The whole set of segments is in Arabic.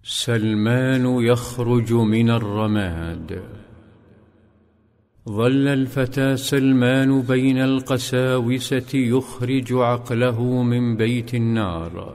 سلمان يخرج من الرماد. ظل الفتى سلمان بين القساوسة يخرج عقله من بيت النار،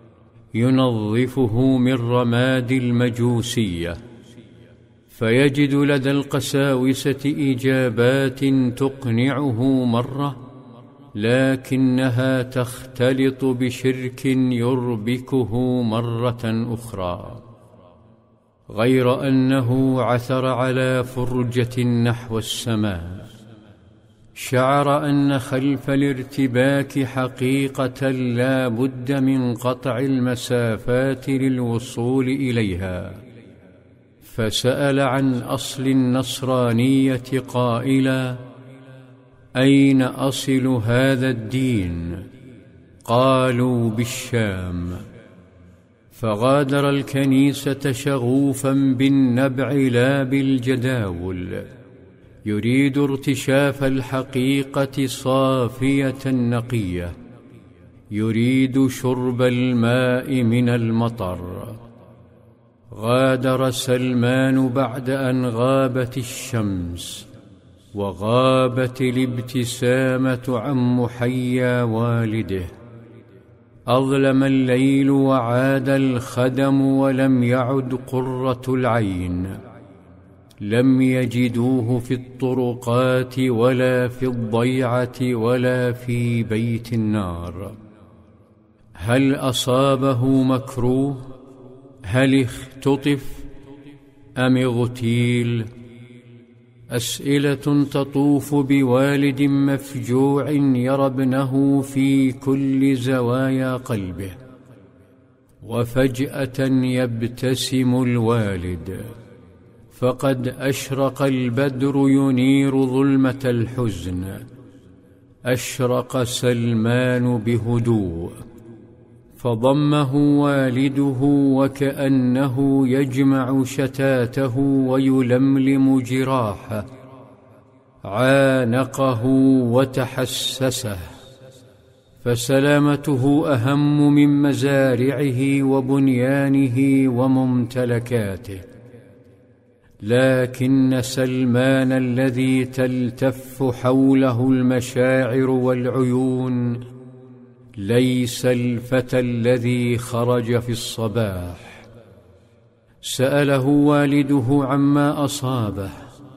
ينظفه من رماد المجوسية، فيجد لدى القساوسة إجابات تقنعه مرة، لكنها تختلط بشرك يربكه مرة أخرى، غير أنه عثر على فرجة نحو السماء، شعر أن خلف الارتباك حقيقة لا بد من قطع المسافات للوصول إليها، فسأل عن أصل النصرانية قائلا: أين أصل هذا الدين؟ قالوا: بالشام. فغادر الكنيسة شغوفا بالنبع لا بالجداول، يريد ارتشاف الحقيقة صافية نقية، يريد شرب الماء من المطر. غادر سلمان بعد أن غابت الشمس وغابت الابتسامة عن محيا والده. أظلم الليل وعاد الخدم ولم يعد قرة العين، لم يجدوه في الطرقات ولا في الضيعة ولا في بيت النار. هل أصابه مكروه؟ هل اختطف أم اغتيل؟ أسئلة تطوف بوالد مفجوع يرى ابنه في كل زوايا قلبه، وفجأة يبتسم الوالد، فقد أشرق البدر ينير ظلمة الحزن. أشرق سلمان بهدوء، فضمه والده وكأنه يجمع شتاته ويلملم جراحه، عانقه وتحسسه، فسلامته أهم من مزارعه وبنيانه وممتلكاته. لكن سلمان الذي تلتف حوله المشاعر والعيون ليس الفتى الذي خرج في الصباح. سأله والده عما أصابه،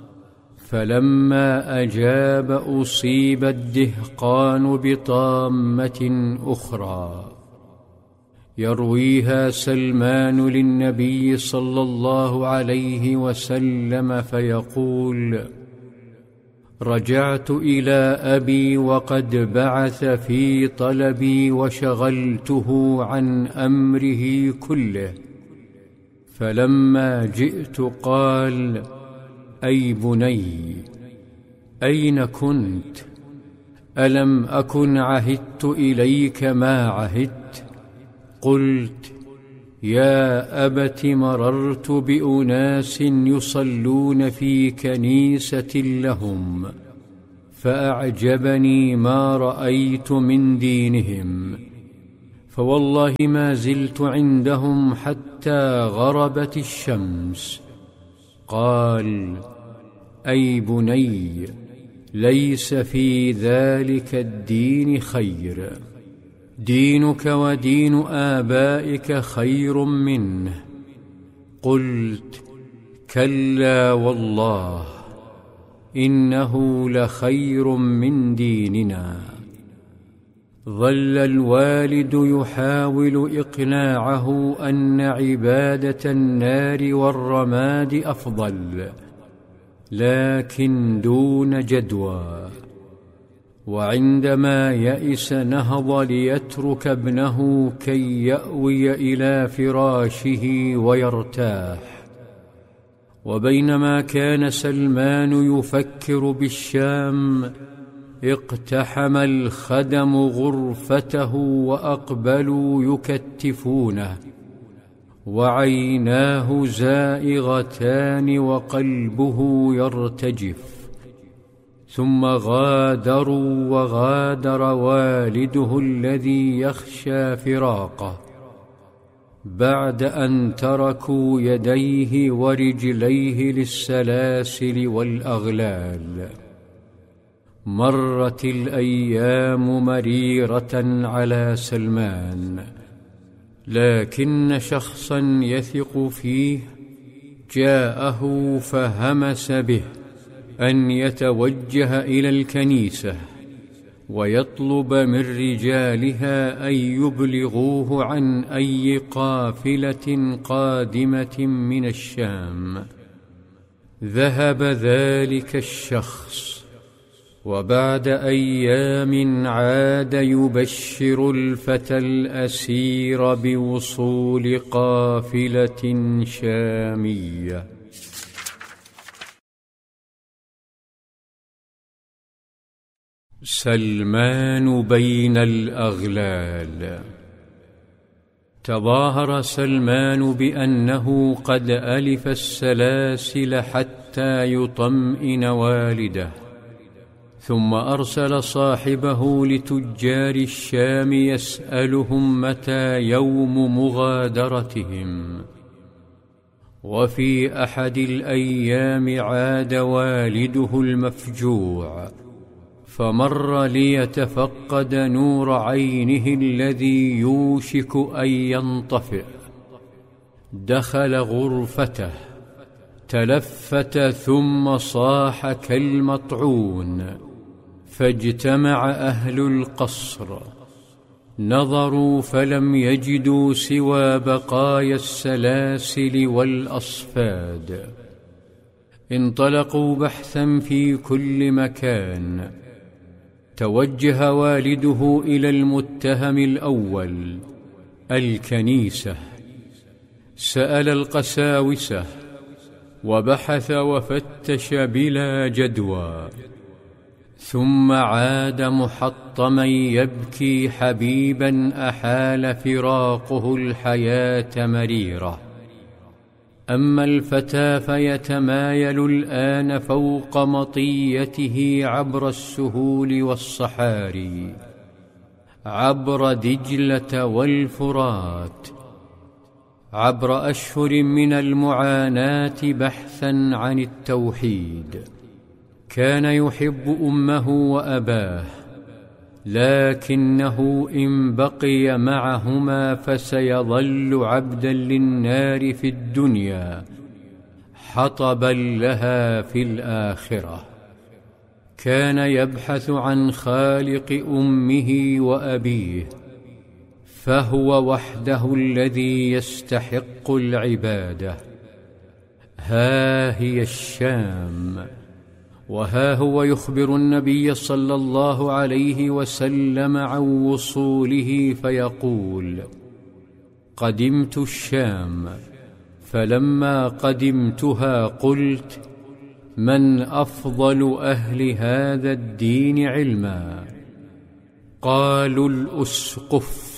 فلما أجاب أصيب الدهقان بطامة أخرى. يرويها سلمان للنبي صلى الله عليه وسلم فيقول: رجعت إلى أبي وقد بعث في طلبي وشغلته عن أمره كله، فلما جئت قال: أي بني، أين كنت؟ ألم أكن عهدت إليك ما عهدت؟ قلت: يا أبت، مررت بأناس يصلون في كنيسة لهم، فأعجبني ما رأيت من دينهم، فوالله ما زلت عندهم حتى غربت الشمس. قال: أي بني، ليس في ذلك الدين خير، دينك ودين آبائك خير منه. قلت: كلا والله، إنه لخير من ديننا. ظل الوالد يحاول إقناعه أن عبادة النار والرماد أفضل، لكن دون جدوى. وعندما يئس نهض ليترك ابنه كي يأوي إلى فراشه ويرتاح. وبينما كان سلمان يفكر بالشام، اقتحم الخدم غرفته وأقبلوا يكتفونه، وعيناه زائغتان وقلبه يرتجف. ثم غادروا، وغادر والده الذي يخشى فراقه، بعد أن تركوا يديه ورجليه للسلاسل والأغلال. مرت الأيام مريرة على سلمان، لكن شخصا يثق فيه جاءه فهمس به أن يتوجه إلى الكنيسة ويطلب من رجالها أن يبلغوه عن أي قافلة قادمة من الشام. ذهب ذلك الشخص، وبعد أيام عاد يبشر الفتى الأسير بوصول قافلة شامية. سلمان بين الأغلال. تظاهر سلمان بأنه قد ألف السلاسل حتى يطمئن والده، ثم أرسل صاحبه لتجار الشام يسألهم متى يوم مغادرتهم. وفي أحد الأيام عاد والده المفجوع، فمر ليتفقد نور عينه الذي يوشك أن ينطفئ. دخل غرفته، تلفت ثم صاح كالمطعون، فاجتمع أهل القصر. نظروا فلم يجدوا سوى بقايا السلاسل والأصفاد. انطلقوا بحثا في كل مكان. توجه والده إلى المتهم الأول، الكنيسة. سأل القساوسة وبحث وفتش بلا جدوى، ثم عاد محطما يبكي حبيبا أحال فراقه الحياة مريرة. أما الفتى فيتمايل الآن فوق مطيته عبر السهول والصحاري، عبر دجلة والفرات، عبر أشهر من المعاناة بحثا عن التوحيد. كان يحب أمه وأباه، لكنه إن بقي معهما فسيظل عبدا للنار في الدنيا، حطبا لها في الآخرة. كان يبحث عن خالق أمه وأبيه، فهو وحده الذي يستحق العبادة. ها هي الشام، وها هو يخبر النبي صلى الله عليه وسلم عن وصوله فيقول: قدمت الشام، فلما قدمتها قلت: من أفضل أهل هذا الدين علما؟ قالوا: الأسقف.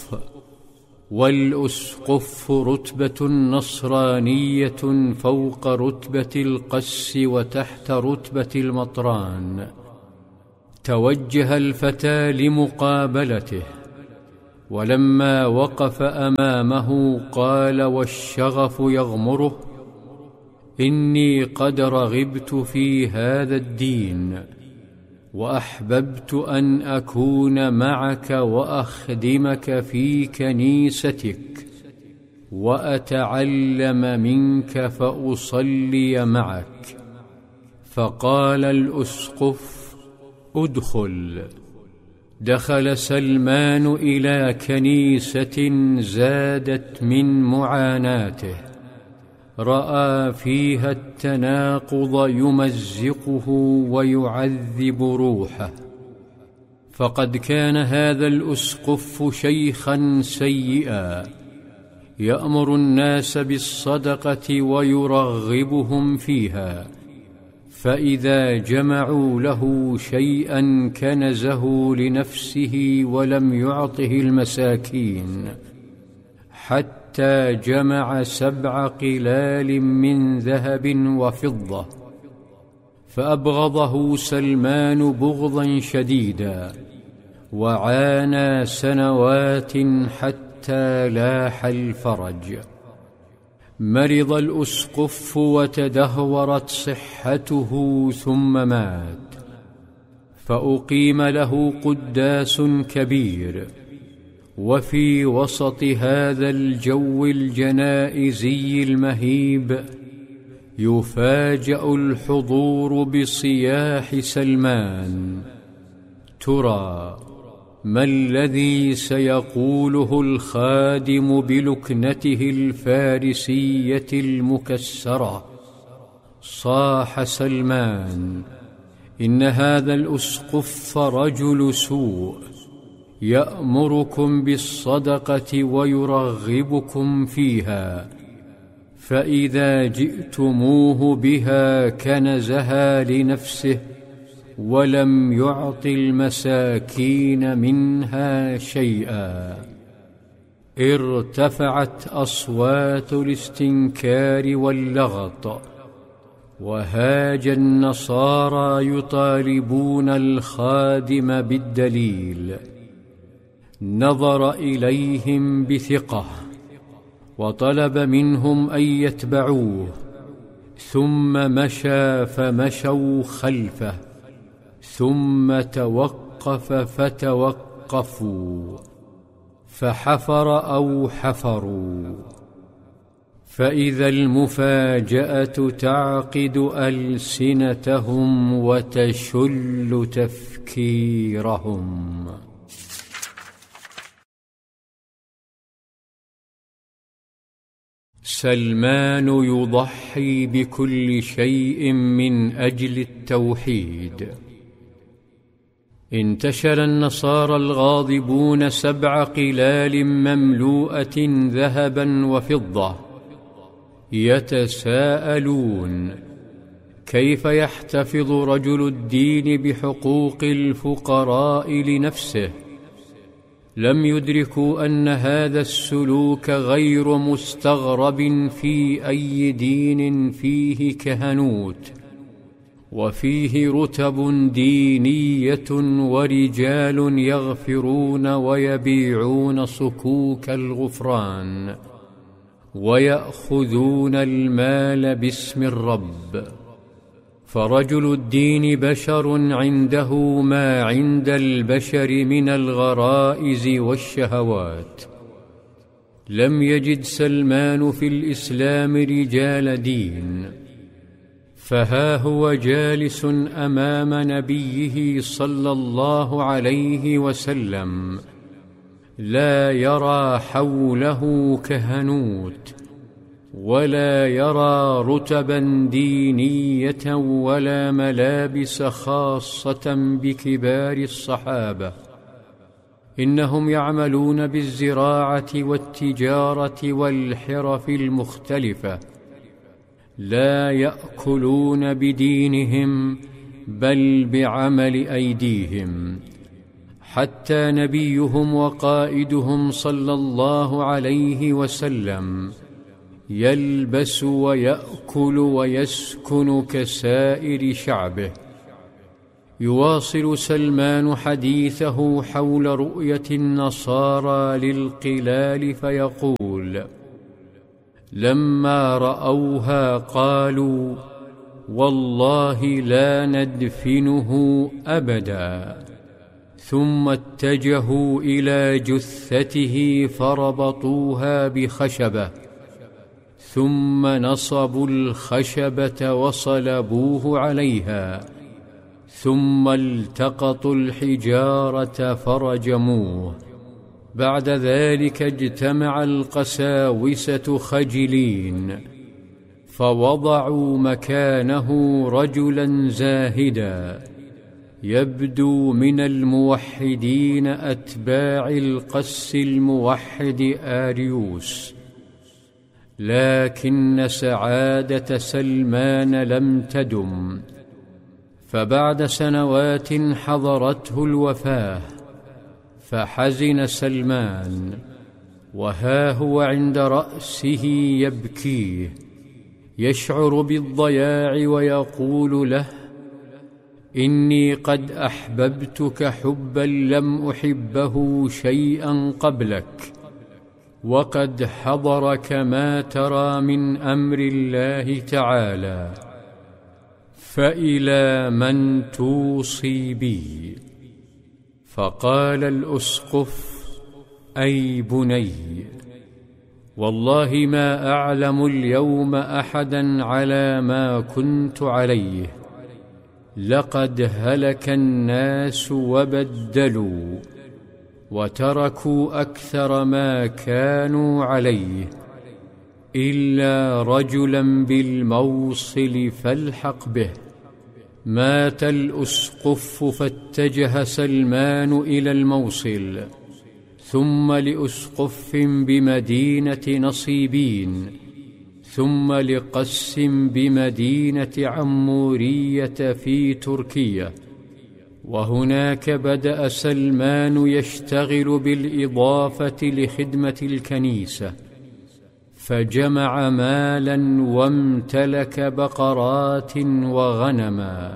والأسقف رتبة نصرانية فوق رتبة القس وتحت رتبة المطران. توجه الفتى لمقابلته، ولما وقف أمامه قال والشغف يغمره: إني قد رغبت في هذا الدين، وأحببت أن أكون معك وأخدمك في كنيستك، وأتعلم منك فأصلي معك. فقال الأسقف: أدخل. دخل سلمان إلى كنيسة زادت من معاناته، رأى فيها التناقض يمزقه ويعذب روحه. فقد كان هذا الأسقف شيخا سيئا، يأمر الناس بالصدقة ويرغبهم فيها، فإذا جمعوا له شيئا كنزه لنفسه ولم يعطه المساكين، حتى جمع 7 قلال من ذهب وفضة. فأبغضه سلمان بغضا شديدا، وعانى سنوات حتى حتى لاح الفرج. مرض الأسقف وتدهورت صحته ثم مات، فأقيم له قداس كبير. وفي وسط هذا الجو الجنائزي المهيب يفاجأ الحضور بصياح سلمان: ترى ما الذي سيقوله الخادم بلكنته الفارسية المكسرة؟ صاح سلمان: إن هذا الأسقف رجل سوء، يأمركم بالصدقة ويرغبكم فيها، فإذا جئتموه بها كنزها لنفسه ولم يعط المساكين منها شيئا. ارتفعت أصوات الاستنكار واللغط، وهاج النصارى يطالبون الخادم بالدليل. نظر إليهم بثقة وطلب منهم أن يتبعوه، ثم مشى فمشوا خلفه، ثم توقف فتوقفوا، فحفر أو حفروا، فإذا المفاجأة تعقد ألسنتهم وتشل تفكيرهم. سلمان يضحي بكل شيء من أجل التوحيد. انتشر النصارى الغاضبون 7 قلال مملوءة ذهبا وفضة، يتساءلون: كيف يحتفظ رجل الدين بحقوق الفقراء لنفسه؟ لم يدركوا أن هذا السلوك غير مستغرب في أي دين فيه كهنوت وفيه رتب دينية ورجال يغفرون ويبيعون صكوك الغفران ويأخذون المال باسم الرب. فرجل الدين بشر عنده ما عند البشر من الغرائز والشهوات. لم يجد سلمان في الإسلام رجال دين، فها هو جالس أمام نبيه صلى الله عليه وسلم، لا يرى حوله كهنوت، ولا يرى رتبا دينية ولا ملابس خاصة بكبار الصحابة. إنهم يعملون بالزراعة والتجارة والحرف المختلفة، لا يأكلون بدينهم بل بعمل أيديهم. حتى نبيهم وقائدهم صلى الله عليه وسلم يلبس ويأكل ويسكن كسائر شعبه. يواصل سلمان حديثه حول رؤية النصارى للقلال فيقول: لما رأوها قالوا: والله لا ندفنه أبدا. ثم اتجهوا إلى جثته فربطوها بخشبة، ثم نصبوا الخشبة وصلبوه عليها، ثم التقطوا الحجارة فرجموه. بعد ذلك اجتمع القساوسة خجلين، فوضعوا مكانه رجلا زاهدا يبدو من الموحدين أتباع القس الموحد آريوس. لكن سعادة سلمان لم تدم، فبعد سنوات حضرته الوفاة، فحزن سلمان، وها هو عند رأسه يبكيه، يشعر بالضياع ويقول له: إني قد أحببتك حبا لم أحبه شيئا قبلك، وقد حضرك ما ترى من أمر الله تعالى، فإلى من توصي بي؟ فقال الأسقف: أي بني، والله ما أعلم اليوم أحدا على ما كنت عليه، لقد هلك الناس وبدلوا وتركوا أكثر ما كانوا عليه، إلا رجلا بالموصل فالحق به. مات الأسقف فاتجه سلمان إلى الموصل، ثم لأسقف بمدينة نصيبين، ثم لقس بمدينة عمورية في تركيا. وهناك بدأ سلمان يشتغل بالإضافة لخدمة الكنيسة، فجمع مالا وامتلك بقرات وغنما.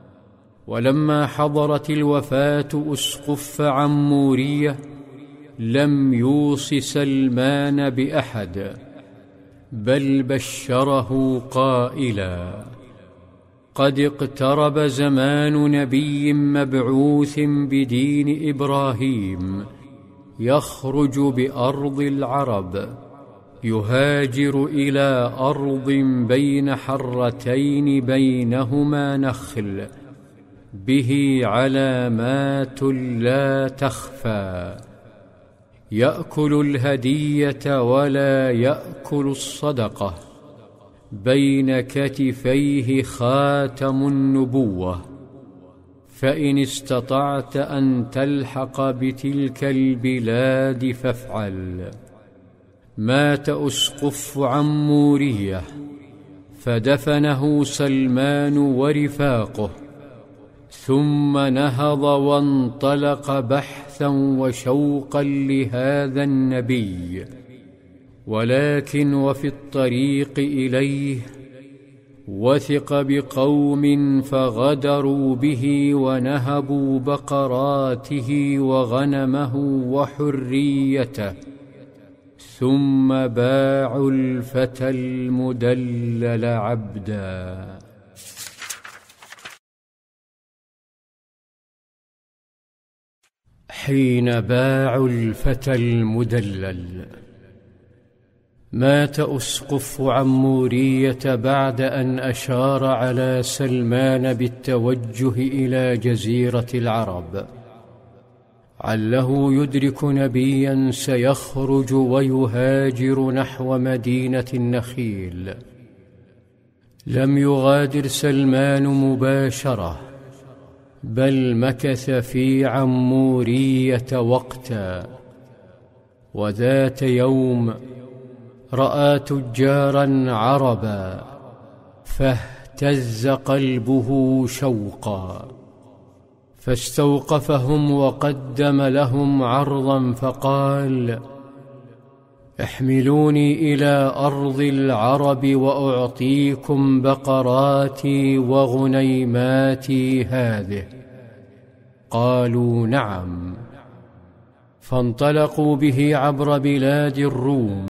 ولما حضرت الوفاة أسقف عمورية لم يوص سلمان بأحد، بل بشره قائلا: قد اقترب زمان نبي مبعوث بدين إبراهيم، يخرج بأرض العرب، يهاجر إلى أرض بين حرتين بينهما نخل، به علامات لا تخفى، يأكل الهدية ولا يأكل الصدقة، بين كتفيه خاتم النبوة، فإن استطعت أن تلحق بتلك البلاد فافعل. مات أسقف عمورية، فدفنه سلمان ورفاقه، ثم نهض وانطلق بحثا وشوقا لهذا النبي. ولكن وفي الطريق إليه وثق بقوم فغدروا به ونهبوا بقراته وغنمه وحريته، ثم باعوا الفتى المدلل عبدا. حين باعوا الفتى المدلل، مات أسقف عمورية بعد أن أشار على سلمان بالتوجه إلى جزيرة العرب، عله يدرك نبيا سيخرج ويهاجر نحو مدينة النخيل. لم يغادر سلمان مباشرة، بل مكث في عمورية وقتا. وذات يوم رأى تجارا عربا، فاهتز قلبه شوقا، فاستوقفهم وقدم لهم عرضا فقال: احملوني إلى أرض العرب وأعطيكم بقراتي وغنيماتي هذه. قالوا: نعم. فانطلقوا به عبر بلاد الروم،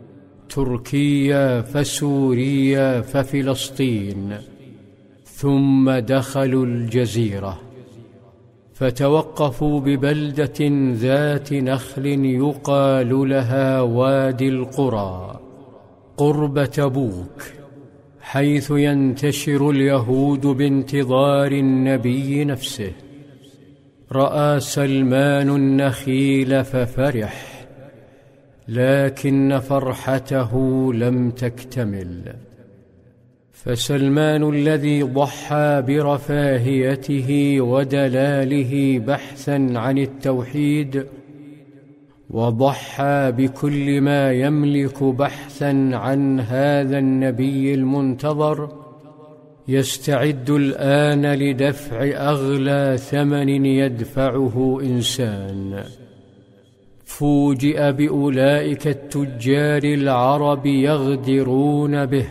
تركيا فسوريا ففلسطين، ثم دخلوا الجزيرة، فتوقفوا ببلدة ذات نخل يقال لها وادي القرى قرب تبوك، حيث ينتشر اليهود بانتظار النبي نفسه. رأى سلمان النخيل ففرح، لكن فرحته لم تكتمل. فسلمان الذي ضحى برفاهيته ودلاله بحثا عن التوحيد، وضحى بكل ما يملك بحثا عن هذا النبي المنتظر، يستعد الآن لدفع أغلى ثمن يدفعه إنسان. فوجئ بأولئك التجار العرب يغدرون به،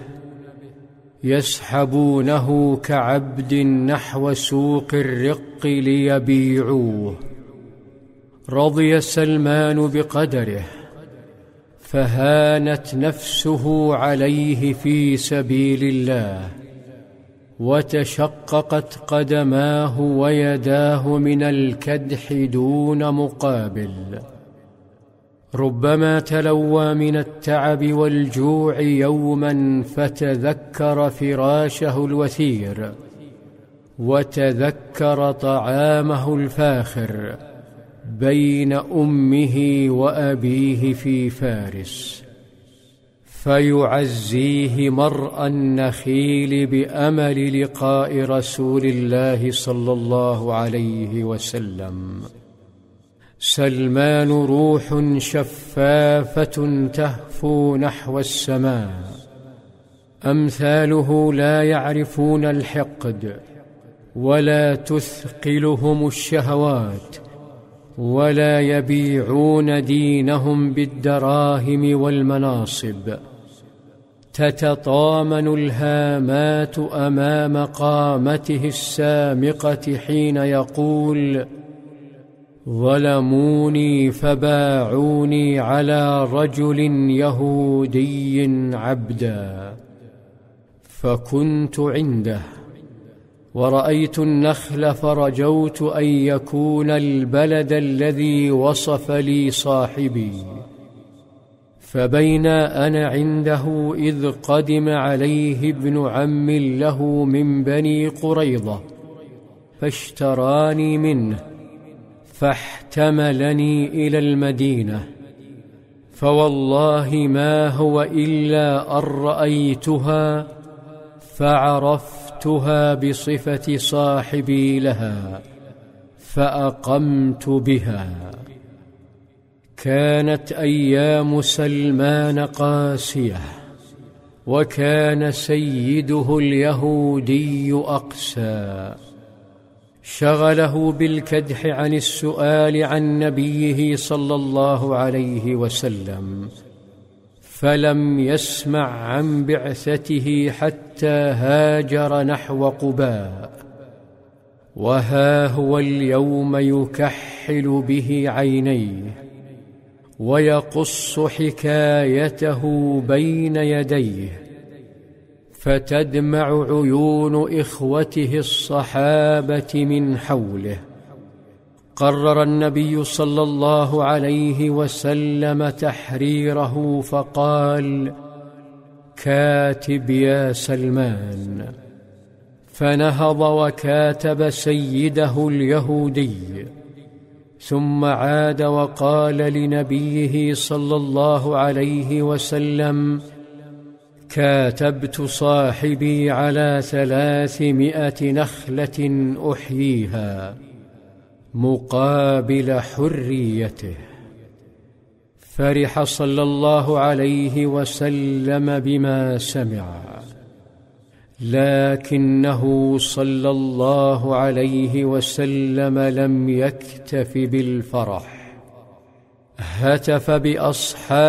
يسحبونه كعبد نحو سوق الرق ليبيعوه. رضي سلمان بقدره، فهانت نفسه عليه في سبيل الله، وتشققت قدماه ويداه من الكدح دون مقابل. ربما تلوى من التعب والجوع يوما فتذكر فراشه الوثير، وتذكر طعامه الفاخر بين أمه وأبيه في فارس، فيعزيه مرء النخيل بأمل لقاء رسول الله صلى الله عليه وسلم. سلمان روح شفافة تهفو نحو السماء، أمثاله لا يعرفون الحقد، ولا تثقلهم الشهوات، ولا يبيعون دينهم بالدراهم والمناصب. تتطامن الهامات أمام قامته السامقة حين يقول: ظلموني فباعوني على رجل يهودي عبدا. فكنت عنده ورأيت النخل فرجوت أن يكون البلد الذي وصف لي صاحبي. فبين أنا عنده إذ قدم عليه ابن عم له من بني قريظة، فاشتراني منه، فاحتملني إلى المدينة. فوالله ما هو إلا أن رأيتها فعرفتها بصفة صاحبي لها، فأقمت بها. كانت أيام سلمان قاسية، وكان سيده اليهودي أقسى، شغله بالكدح عن السؤال عن نبيه صلى الله عليه وسلم، فلم يسمع عن بعثته حتى هاجر نحو قباء. وها هو اليوم يكحل به عينيه، ويقص حكايته بين يديه، فتدمع عيون إخوته الصحابة من حوله. قرر النبي صلى الله عليه وسلم تحريره، فقال: كاتب يا سلمان. فنهض وكاتب سيده اليهودي، ثم عاد وقال لنبيه صلى الله عليه وسلم: كاتبت صاحبي على 300 نخلة أحييها مقابل حريته. فرح صلى الله عليه وسلم بما سمع، لكنه صلى الله عليه وسلم لم يكتف بالفرح، هتف بأصحابه